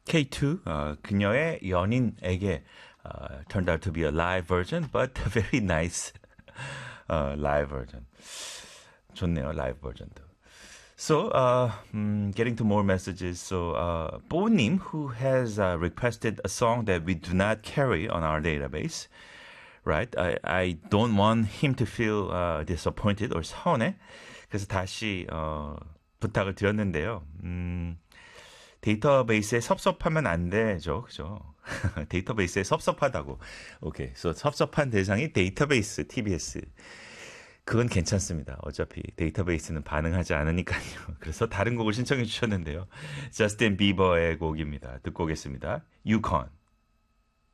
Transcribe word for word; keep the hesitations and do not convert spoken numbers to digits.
케이 투, 어, 그녀의 연인에게 uh, turned out to be a live version, but a very nice uh, live version. 좋네요, live version도. So, uh, um, getting to more messages. So, uh, Bonim, who has uh, requested a song that we do not carry on our database, right? I, I don't want him to feel uh, disappointed or 서운해. 그래서 다시 어, 부탁을 드렸는데요. 음, 데이터베이스에 섭섭하면 안 되죠, 그죠? 데이터베이스에 섭섭하다고. 오케이, so 섭섭한 대상이 데이터베이스, 티비에스. 그건 괜찮습니다. 어차피 데이터베이스는 반응하지 않으니까요. 그래서 다른 곡을 신청해 주셨는데요. 저스틴 비버의 곡입니다. 듣고 오겠습니다. Yukon.